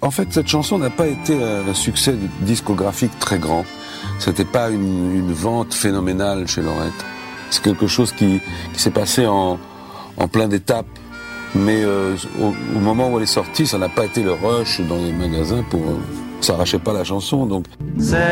En fait, cette chanson n'a pas été un succès discographique très grand. C'était pas une vente phénoménale chez Lorette. C'est quelque chose qui s'est passé en plein d'étapes. Mais au moment où elle est sortie, ça n'a pas été le rush dans les magasins pour... ça arrachait pas la chanson, donc...